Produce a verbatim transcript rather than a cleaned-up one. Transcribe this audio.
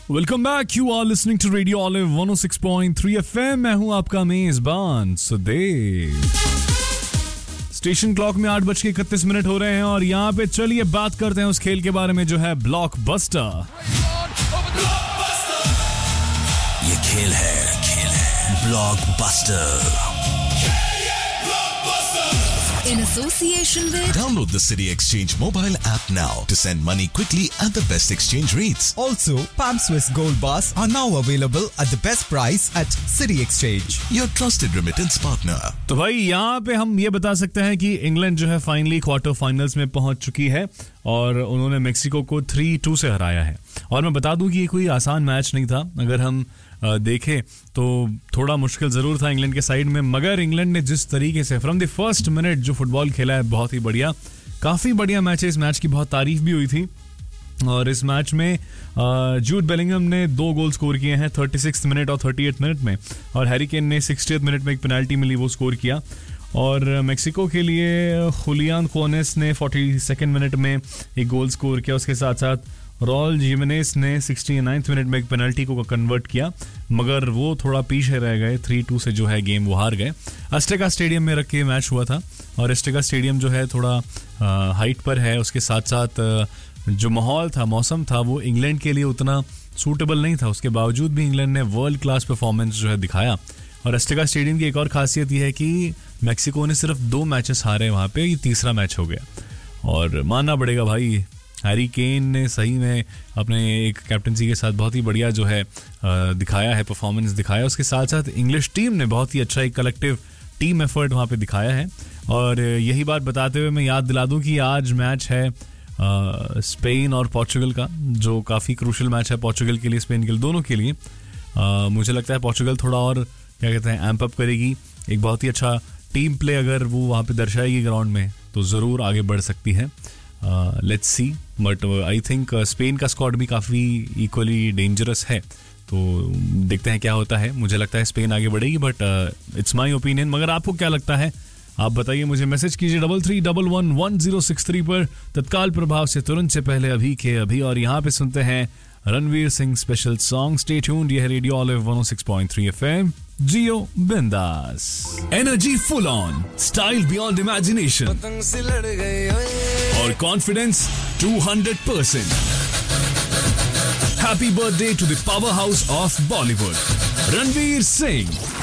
Welcome back. You are listening to radio olive one O six point three FM. मैं हूं आपका मेजबान Sudev. Station clock में आठ बज के इकतीस मिनट हो रहे हैं और यहाँ पे चलिए बात करते हैं उस खेल के बारे में जो है ब्लॉकबस्टर. ये खेल है खेल है blockbuster. In association with Download the City Exchange mobile app now to send money quickly at the best exchange rates. Also, Palm Swiss Gold Bars are now available at the best price at City Exchange. Your trusted remittance partner. तो भाई यहाँ पे हम ये बता सकते हैं कि इंग्लैंड जो है फाइनली क्वार्टर फाइनल्स में पहुंच चुकी है और उन्होंने मेक्सिको को थ्री टू से हराया है. और मैं बता दूं कि ये कोई आसान मैच नहीं था. अगर हम देखें तो थोड़ा मुश्किल ज़रूर था इंग्लैंड के साइड में, मगर इंग्लैंड ने जिस तरीके से फ्रॉम द फर्स्ट मिनट जो फुटबॉल खेला है बहुत ही बढ़िया. काफ़ी बढ़िया मैच है. इस मैच की बहुत तारीफ भी हुई थी. और इस मैच में जूड बेलिंगम ने दो गोल स्कोर किए हैं थर्टी सिक्स मिनट और थर्टी एट मिनट में, और हैरी केन ने सिक्सटी मिनट में एक पेनल्टी मिली वो स्कोर किया. और मेक्सिको के लिए हुलियान क्वानेस ने फोर्टी सेकेंड मिनट में एक गोल स्कोर किया. उसके साथ साथ रॉल जिमेनेस ने सिक्सटी नाइन्थ मिनट में एक पेनल्टी को कन्वर्ट किया, मगर वो थोड़ा पीछे रह गए. थ्री टू से जो है गेम वो हार गए. अस्टेका स्टेडियम में रख के मैच हुआ था और अस्टेका स्टेडियम जो है थोड़ा हाइट पर है. उसके साथ साथ जो माहौल था, मौसम था, वो इंग्लैंड के लिए उतना सूटेबल नहीं था. उसके बावजूद भी इंग्लैंड ने वर्ल्ड क्लास परफॉर्मेंस जो है दिखाया. और अस्टेका स्टेडियम की एक और खासियत यह है कि मेक्सिको ने सिर्फ दो मैचेस हारे वहाँ पे. ये तीसरा मैच हो गया और मानना पड़ेगा भाई, हैरी केन ने सही में अपने एक कैप्टनसी के साथ बहुत ही बढ़िया जो है दिखाया है, परफॉर्मेंस दिखाया. उसके साथ साथ इंग्लिश टीम ने बहुत ही अच्छा एक कलेक्टिव टीम एफर्ट वहाँ पे दिखाया है. और यही बात बताते हुए मैं याद दिला दूं कि आज मैच है स्पेन और पोर्चुगल का, जो काफ़ी क्रूशल मैच है पोर्चुगल के लिए, स्पेन के लिए, दोनों के लिए. आ, मुझे लगता है पोर्चुगल थोड़ा और क्या कहते हैं एम्प अप करेगी. एक बहुत ही अच्छा टीम प्ले अगर वो वहाँ पे दर्शाएगी ग्राउंड में तो ज़रूर आगे बढ़ सकती है. Let's see. But I think Spain का स्क्वाड भी काफ़ी इक्वली डेंजरस है, तो देखते हैं क्या होता है. मुझे लगता है स्पेन आगे बढ़ेगी, बट इट्स माय ओपिनियन. मगर आपको क्या लगता है आप बताइए. मुझे मैसेज कीजिए double three double one one zero six three पर तत्काल प्रभाव से तुरंत से पहले अभी के अभी. और यहाँ पे सुनते हैं Ranveer Singh special song. Stay tuned. ये है रेडियो ऑलिव वन ओ सिक्स पॉइंट थ्री एफएम. जियो बिंदास. Energy full on, style beyond imagination और confidence two hundred percent. Happy birthday to the power house of Bollywood, Ranveer Singh.